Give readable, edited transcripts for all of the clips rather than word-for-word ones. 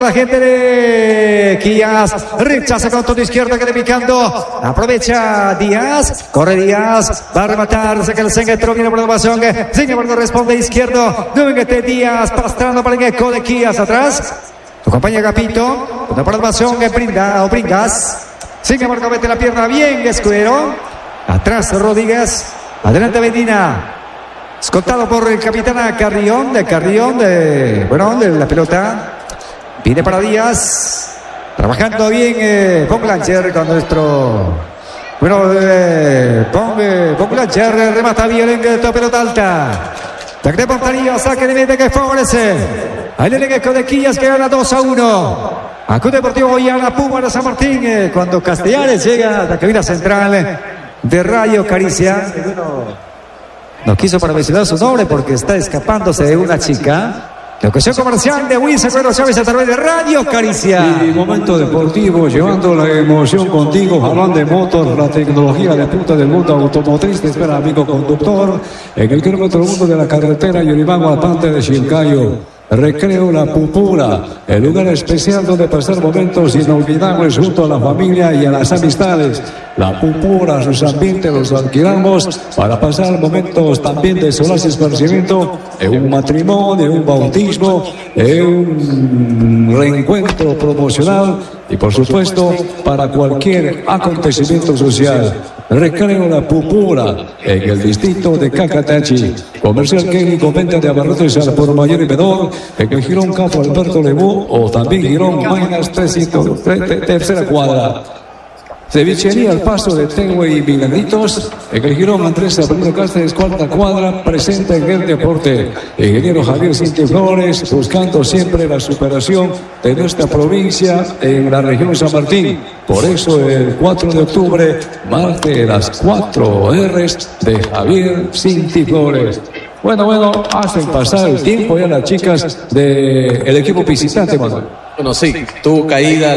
La gente de Quías rechaza con todo izquierdo que picando. Aprovecha Díaz. Corre Díaz. Va a rematar. Saca el centro. Viene por la pasión. Sin embargo, responde izquierdo. Nuevamente Díaz. Pastrando para el eco de Quías atrás. Su compañía Agapito. Una por la pasión. Bringas. Sin embargo, mete la pierna bien. Escudero. Atrás Rodríguez. Adelante Medina. Escoltado por el capitán Carrión. De la pelota. Pide para Díaz. Trabajando bien Blancher con nuestro... Blancher remata bien en esta pelota alta. Tac de portería, saque de meta que favorece. Ahí el equipo de Quillas que gana 2-1. Acude Deportivo Yana Puma de San Martín. Cuando Castellares llega a la cabina central de Radio Caricia. No quiso para mencionar su nombre porque está escapándose de una chica. La ocasión comercial de Wilson Pedro Chávez a través de Radio Caricia. Y momento deportivo, llevando la emoción contigo, hablando de motos, la tecnología de punta del mundo automotriz. Te espera, amigo conductor, en el kilómetro 1 de la carretera Yurimago al Pante de Chilcayo. Recreo La Pupura, el lugar especial donde pasar momentos inolvidables junto a la familia y a las amistades. La Pupura, sus ambientes los alquilamos para pasar momentos también de solaz esparcimiento en un matrimonio, en un bautismo, en un reencuentro promocional y por supuesto para cualquier acontecimiento social. Recreo La Pupura en el distrito de Cacatachi. Comercial Químico, venta de abarrotes al por mayor y menor en el Girón Campo Alberto Lebú o también Girón Mainas 300, tercera cuadra. Cevichería al paso de Tegüe y Milanitos en el Girón Andrés Abrino Cáceres, cuarta cuadra, presenta en el deporte. Ingeniero Javier Cinti Flores, buscando siempre la superación de nuestra provincia en la región San Martín. Por eso el 4 de octubre marque las 4 R's de Javier Cinti Flores. Bueno, hacen pasar el tiempo ya las chicas del equipo visitante, Manuel. Bueno, sí, tuvo caída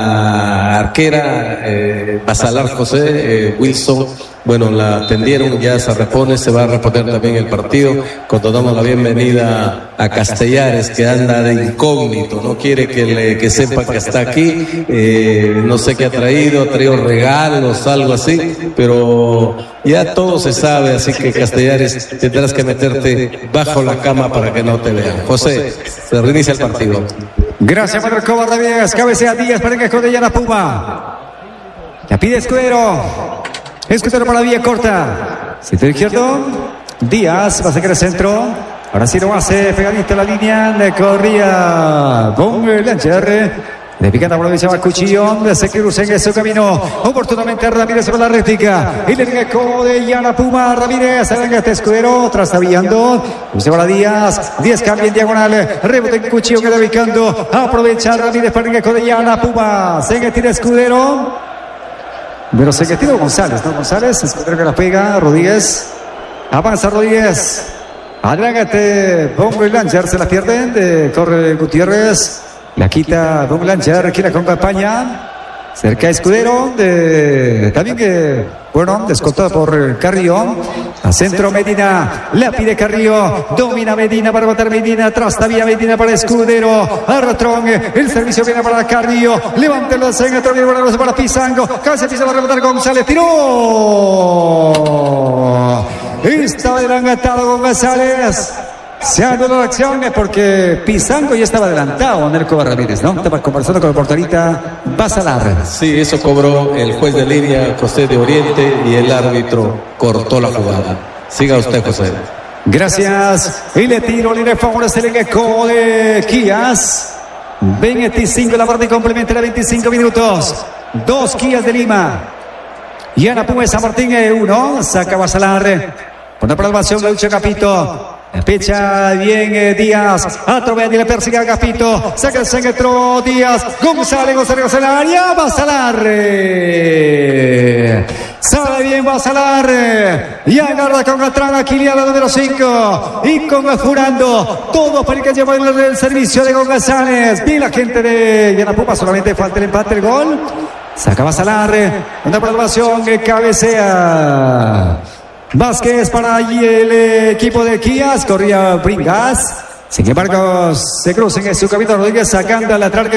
la arquera Basalar José Wilson. Bueno, la atendieron, ya se repone, se va a reponer también el partido. Cuando damos la bienvenida a Castellares, que anda de incógnito, no quiere que sepa que está aquí, no sé qué ha traído regalos, algo así, pero ya todo se sabe, así que Castellares tendrás que meterte bajo la cama para que no te vean. José, se reinicia el partido. Gracias, Marco Barravías. Cabecea Díaz para que de Yana Puma. La pide Escudero. Escudero para la vía corta. Centro izquierdo. Díaz va a sacar el centro. Ahora sí lo hace pegadito a la línea. Le corría Blancher. De picando por la Cuchillón. Se cruza en su camino. Oportunamente Ramírez sobre la réplica. Y le eco de Yana Puma. Ramírez. Arranca este Escudero. Trastabillando. Se va a Díaz. 10 cambia en diagonal. Rebote en Cuchillón que está picando. Aprovecha Ramírez para el eco de Yana Puma. Se tira Escudero. Pero se tira González, ¿no? González. Escudero que la pega. Rodríguez. Avanza Rodríguez. Adelante. Bombo y Lancher se la pierden. Corre Gutiérrez. La quita Don Lancher, que la acompaña. Cerca Escudero. También descontado por Carrillo. A centro Medina. La pide Carrillo. Domina Medina para matar Medina. Trastabilla Medina para Escudero. Arratrón. El servicio viene para Carrillo. Levanta el centro. Viene para Pizango. Cabeza pisa para rematar González. Tiró. Estaba adelantado González. Se ha dado la acción porque Pizango ya estaba adelantado, Nerco Ramírez, ¿no? Estaba conversando con el porterita Basalar. Sí, eso cobró el juez de línea José de Oriente y el árbitro cortó la jugada. Siga usted, José. Gracias. Y le tiro, le favorece el equipo de Quías. 25 la parte complementaria, 25 minutos. 2 Quías de Lima. Y Ana Puma San Martín 1. Saca Basalar. Pone para la acción, la lucha Capito. Pecha bien Díaz. Atropella y le persigue a Capito. Saca el centro Díaz. González al área. Basalar. Sale bien Basalar. Y agarra con atrás a Kiliana número 5. Y conjurando todo para que lleve el servicio de González. Bien la gente de Yanapuma. Solamente falta el empate, el gol. Saca Basalar. Una programación que cabecea Vázquez para el equipo de Quías. Corría Bringas. Sin embargo, se cruza en su camino Rodríguez sacando al atrás.